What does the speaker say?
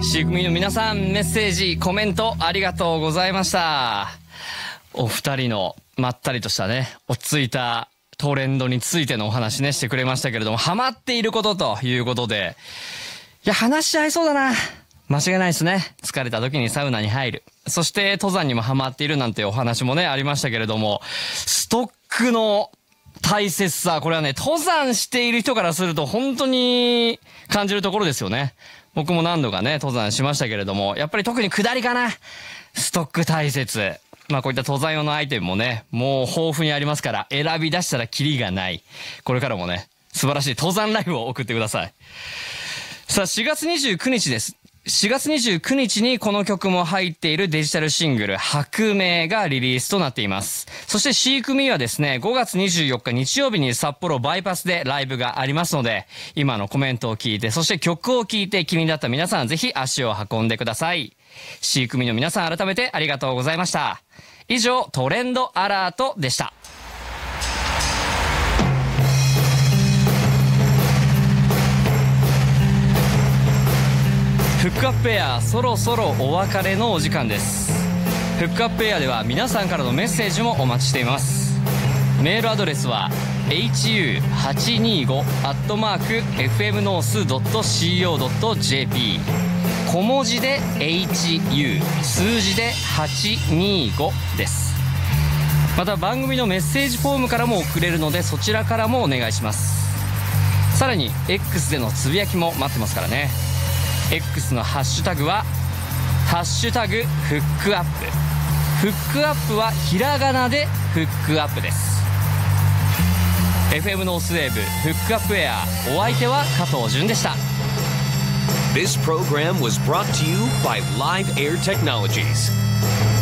C 組の皆さん、メッセージコメントありがとうございました。お二人のまったりとしたね、落ち着いたトレンドについてのお話ねしてくれましたけれども、ハマっていることということで、いや話し合いそうだな。間違いないですね。疲れた時にサウナに入る。そして登山にもハマっているなんてお話もねありましたけれども、ストックの大切さ、これはね登山している人からすると本当に感じるところですよね。僕も何度かね登山しましたけれども、やっぱり特に下りかな。ストック大切。まあこういった登山用のアイテムもねもう豊富にありますから、選び出したらキリがない。これからもね素晴らしい登山ライフを送ってください。さあ4月29日です。4月29日にこの曲も入っているデジタルシングル白明がリリースとなっています。そして C 組はですね、5月24日日曜日に札幌バイパスでライブがありますので、今のコメントを聞いて、そして曲を聴いて気になった皆さん、ぜひ足を運んでください。C 組の皆さん、改めてありがとうございました。以上、トレンドアラートでした。フックアップエア、そろそろお別れのお時間です。フックアップエアでは皆さんからのメッセージもお待ちしています。メールアドレスは hu825@fmnorth.co.jp、 小文字で hu、 数字で825です。また番組のメッセージフォームからも送れるので、そちらからもお願いします。さらに X でのつぶやきも待ってますからね。X のハッシュタグはハッシュタグフックアップ。フックアップはひらがなでフックアップです。 FM ノースウェーブフックアップエア、お相手は加藤潤でした。 This program was brought to you by Live Air Technologies.